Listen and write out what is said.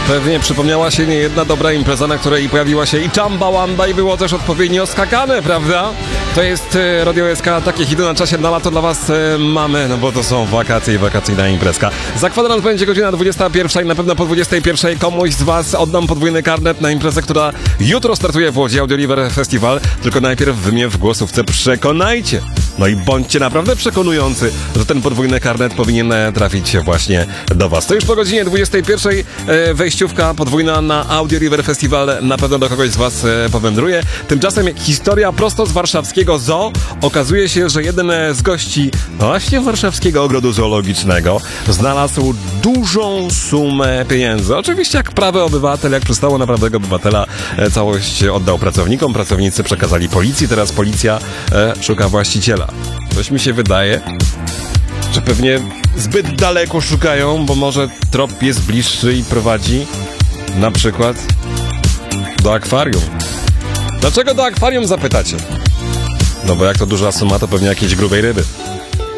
Pewnie przypomniała się niejedna dobra impreza, na której pojawiła się i Chumbawamba i było też odpowiednio skakane, prawda? To jest Radio SK, takie hity na czasie na lato dla was mamy, no bo to są wakacje i wakacyjna imprezka. Za kwadrans będzie godzina 21 i na pewno po 21 komuś z was oddam podwójny karnet na imprezę, która jutro startuje w Łodzi, Audioliver Festival, tylko najpierw wy mnie w głosówce przekonajcie. No i bądźcie naprawdę przekonujący, że ten podwójny karnet powinien trafić się właśnie do was. To już po godzinie 21 wejściówka podwójna na Audioliver Festival na pewno do kogoś z was powędruje. Tymczasem historia prosto z warszawskiego zoo. Okazuje się, że jeden z gości właśnie warszawskiego ogrodu zoologicznego znalazł dużą sumę pieniędzy. Oczywiście jak prawy obywatel, jak przystało na prawego obywatela, całość oddał pracownikom. Pracownicy przekazali policji, teraz policja szuka właściciela. Coś mi się wydaje, że pewnie zbyt daleko szukają, bo może trop jest bliższy i prowadzi na przykład do akwarium. Dlaczego do akwarium, zapytacie? No bo jak to duża suma, to pewnie jakiejś grubej ryby.